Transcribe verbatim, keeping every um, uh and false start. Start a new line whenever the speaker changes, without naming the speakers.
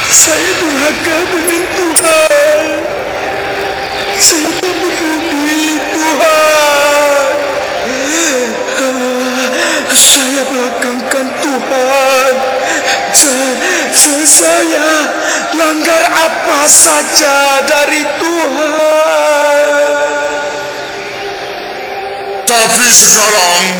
Saya durhaka dengan Tuhan. Saya tak peduli Tuhan. Ah, Saya belakangkan Tuhan. Saya, saya langgar apa saja dari Tuhan.
Tapi sekarang